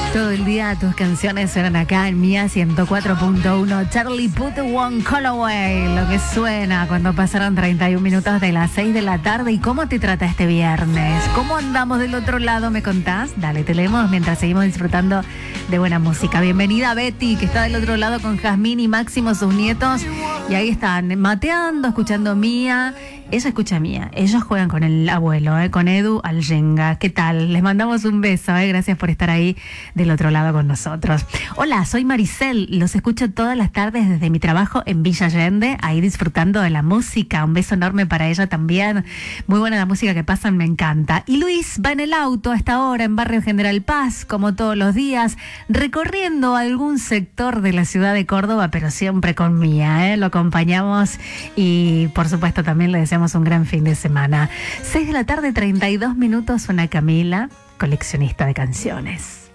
Todo el día tus canciones suenan acá en Mía 104.1. Charlie Put One Call Away, lo que suena cuando pasaron 31 minutos de las 6 de la tarde. ¿Y cómo te trata este viernes? ¿Cómo andamos del otro lado? ¿Me contás? Dale, te leemos mientras seguimos disfrutando de buena música. Bienvenida Betty, que está del otro lado con Jazmín y Máximo, sus nietos. Y ahí están mateando, escuchando Mía. Ella escucha Mía. Ellos juegan con el abuelo, con Edu al Jenga. ¿Qué tal? Les mandamos un beso, Gracias por estar ahí del otro lado con nosotros. Hola, soy Maricel. Los escucho todas las tardes desde mi trabajo en Villa Allende, ahí disfrutando de la música. Un beso enorme para ella también. Muy buena la música que pasan, me encanta. Y Luis va en el auto a esta hora en Barrio General Paz, como todos los días, recorriendo algún sector de la ciudad de Córdoba, pero siempre con Mía, Lo acompañamos y por supuesto también le deseamos un gran fin de semana. 6 de la tarde, 32 minutos, una Camila, coleccionista de canciones.